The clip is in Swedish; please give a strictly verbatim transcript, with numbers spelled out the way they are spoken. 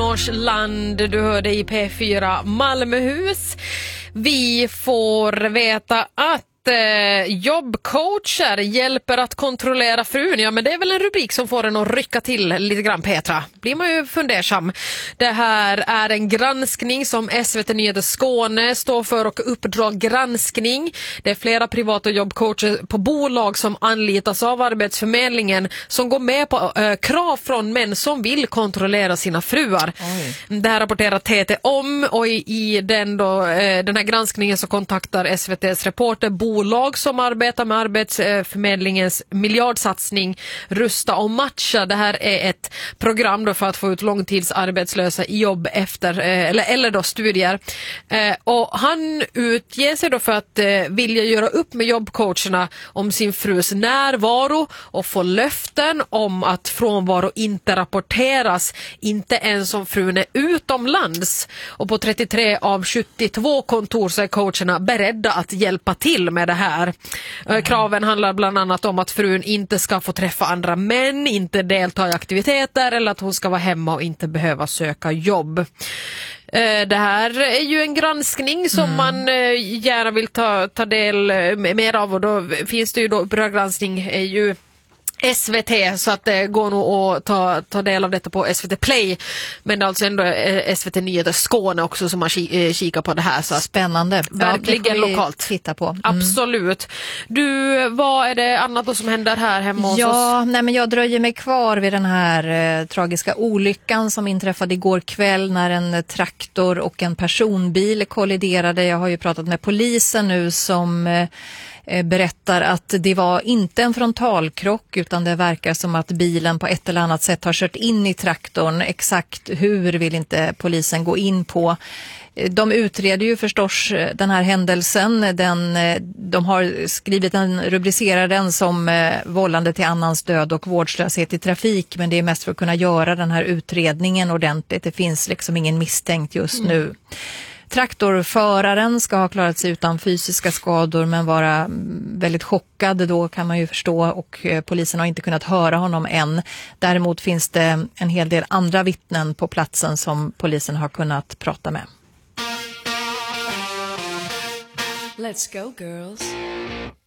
Nonchalant, du hörde i P fyra Malmöhus. Vi får veta att eh, jobbcoacher hjälper att kontrollera frun. Ja, men det är väl en rubrik som får en att rycka till lite grann, Petra. Blir man ju fundersam. Det här är en granskning som S V T Nyheter Skåne står för och Uppdrag granskning. Det är flera privata jobbcoacher på bolag som anlitas av Arbetsförmedlingen som går med på äh, krav från män som vill kontrollera sina fruar. Oj. Det här rapporterar T T om, och i, i den, då, äh, den här granskningen så kontaktar S V T:s reporter bolag som arbetar med Arbetsförmedlingens miljardsatsning Rusta och matcha. Det här är ett program då för att få ut långtidsarbetslösa i jobb efter eh, eller, eller då studier. Eh, och han utger sig då för att eh, vilja göra upp med jobbcoacherna om sin frus närvaro och få löften om att frånvaro inte rapporteras, inte ens om frun är utomlands. Och på trettiotre av sjuttiotvå kontor så är coacherna beredda att hjälpa till med det här. Mm. Kraven handlar bland annat om att frun inte ska få träffa andra män, inte delta i aktiviteter eller att hon ska vara hemma och inte behöva söka jobb. Det här är ju en granskning som mm. man gärna vill ta, ta del mer av, och då finns det ju då Uppdrag-granskning är ju S V T, så att det går nog att ta, ta del av detta på S V T Play, men det är alltså ändå S V T Nyheter Skåne också som har kikar på det här. Så spännande. Verkligen ja, lokalt. Titta på. Mm. Absolut. Du, vad är det annat då som händer här hemma hos ja, oss? Ja, nej men jag dröjer mig kvar vid den här eh, tragiska olyckan som inträffade igår kväll när en traktor och en personbil kolliderade. Jag har ju pratat med polisen nu som eh, berättar att det var inte en frontalkrock, utan det verkar som att bilen på ett eller annat sätt har kört in i traktorn. Exakt hur vill inte polisen gå in på. De utreder ju förstås den här händelsen. Den, de har skrivit en, rubricerar den som vållande till annans död och vårdslöshet i trafik, men det är mest för att kunna göra den här utredningen ordentligt. Det finns liksom ingen misstänkt just mm. nu. Traktorföraren ska ha klarat sig utan fysiska skador men vara väldigt chockad då, kan man ju förstå, och polisen har inte kunnat höra honom än. Däremot finns det en hel del andra vittnen på platsen som polisen har kunnat prata med. Let's go, girls.